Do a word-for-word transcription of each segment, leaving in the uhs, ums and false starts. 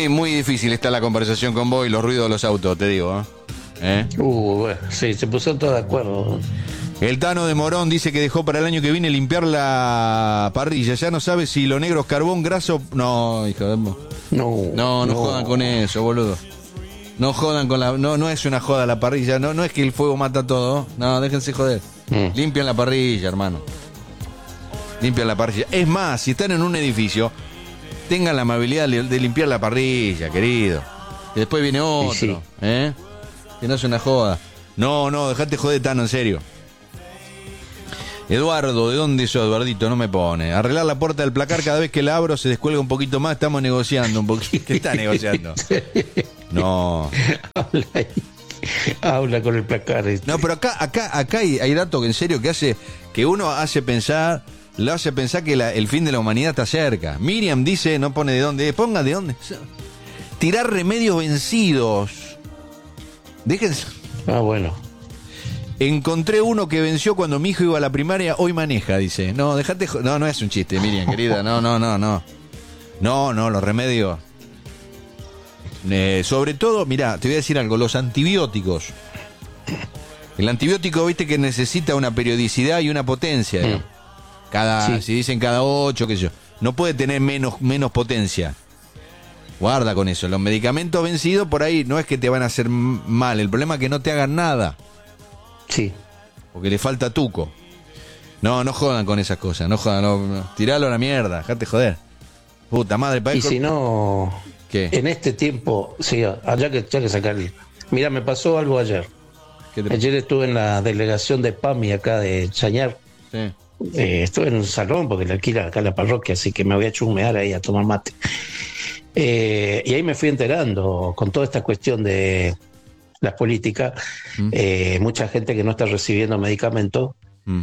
muy, muy difícil está la conversación con vos y los ruidos de los autos, te digo. ¿eh? ¿Eh? Uh, bueno, sí, se pusieron todos de acuerdo. El Tano de Morón dice que dejó para el año que viene limpiar la parrilla. Ya no sabe si lo negro es carbón, graso. No, hijo de... No, no, no, no jodan con eso, boludo. No jodan con la... No, no es una joda la parrilla. No, no es que el fuego mata todo. No, déjense joder. Mm. Limpian la parrilla, hermano. Limpian la parrilla. Es más, si están en un edificio, tengan la amabilidad de limpiar la parrilla, querido. Que después viene otro. Sí, sí. ¿Eh? Que no es una joda. No, no, dejate joder, Tano, en serio. Eduardo, ¿de dónde sos, Eduardito? No me pone. Arreglar la puerta del placar, cada vez que la abro se descuelga un poquito más, estamos negociando un poquito. ¿Qué está negociando? No. Habla ahí. Habla con el placar. Este. No, pero acá, acá, acá hay, hay datos que en serio que hace, que uno hace pensar, lo hace pensar que la, el fin de la humanidad está cerca. Miriam dice, no pone de dónde, ponga de dónde. Tirar remedios vencidos. Déjense. Ah, bueno. Encontré uno que venció cuando mi hijo iba a la primaria, hoy maneja, dice. No, dejate... No, no es un chiste, Miriam, querida. No, no, no, no. No, no, los remedios. Eh, sobre todo, mirá, te voy a decir algo, los antibióticos. El antibiótico, viste que necesita una periodicidad y una potencia. ¿no? Cada, sí. Si dicen cada ocho, qué sé yo. No puede tener menos, menos potencia. Guarda con eso. Los medicamentos vencidos por ahí no es que te van a hacer mal. El problema es que no te hagan nada. Sí. Porque le falta tuco. No, no jodan con esas cosas. No jodan, no, no. Tiralo a la mierda. Dejate joder. Puta madre. Y si no... ¿Qué? En este tiempo, sí, allá que, ya que sacarle. Mira, me pasó algo ayer. Te... Ayer estuve en la delegación de P A M I acá de Chañar. Sí. Eh, estuve en un salón porque le alquila acá la parroquia, así que me voy a chusmear ahí a tomar mate. Eh, y ahí me fui enterando con toda esta cuestión de las políticas, mm. eh, mucha gente que no está recibiendo medicamentos, mm.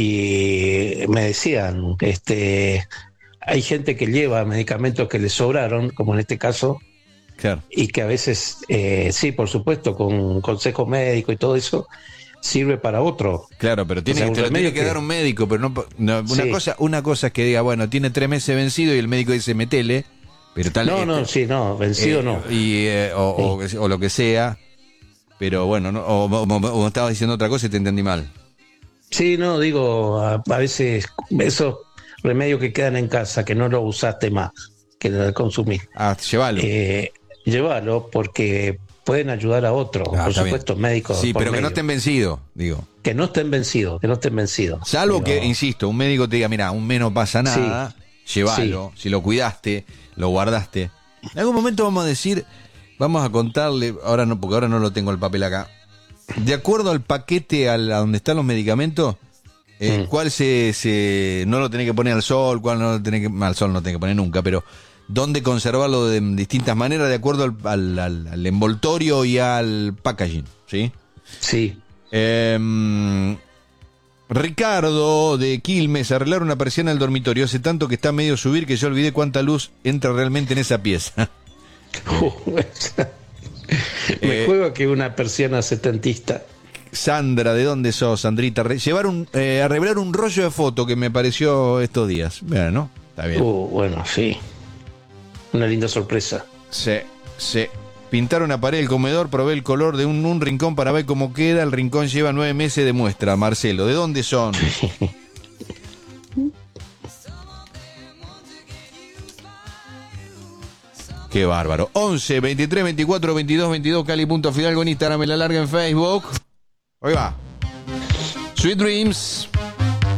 y me decían, este, hay gente que lleva medicamentos que le sobraron, como en este caso, claro. Y que a veces, eh, sí, por supuesto, con consejo médico y todo eso, sirve para otro. Claro, pero tiene, o sea, te lo tiene que, que dar un médico, pero no, no una sí. cosa, una cosa es que diga, bueno, tiene tres meses vencido y el médico dice metele, pero tal. No, este, no, sí, no, vencido eh, no. Y eh, o, sí. o, o lo que sea. Pero bueno, no, o, o, o estabas diciendo otra cosa y te entendí mal. Sí, no, digo, a, a veces esos remedios que quedan en casa, que no los usaste más, que los consumís. Ah, llévalo. Eh, llévalo porque pueden ayudar a otros, ah, por supuesto, bien. Médicos. Sí, pero medio. Que no estén vencidos, digo. Que no estén vencidos, que no estén vencidos. Salvo pero... que, insisto, un médico te diga, mira, un mes no pasa nada, sí. Llévalo, sí. Si lo cuidaste, lo guardaste. En algún momento vamos a decir... Vamos a contarle, ahora no, porque ahora no lo tengo el papel acá. De acuerdo al paquete a, la, a donde están los medicamentos, eh, mm. cuál se, se no lo tenés que poner al sol, cuál no lo tenés que, al sol no tenés que poner nunca, pero dónde conservarlo de distintas maneras de acuerdo al, al, al, al envoltorio y al packaging, ¿sí? Sí. Eh, Ricardo de Quilmes, arreglar una persiana del dormitorio hace tanto que está medio subir que yo olvidé cuánta luz entra realmente en esa pieza. Me eh, juego que una persiana setentista. Sandra, ¿de dónde sos, Sandrita? Re, llevar un, eh, a revelar un rollo de foto que me pareció estos días. Bueno, ¿no? Está bien. Uh, bueno, sí. Una linda sorpresa. Sí, sí. Pintar una pared del comedor, probé el color de un, un rincón para ver cómo queda. El rincón lleva nueve meses de muestra. Marcelo, ¿de dónde son? Qué bárbaro. once, veintitrés, veinticuatro, veintidós, veintidós, Cali.Fidalgo en Instagram, en la larga en Facebook. Hoy va. Sweet Dreams.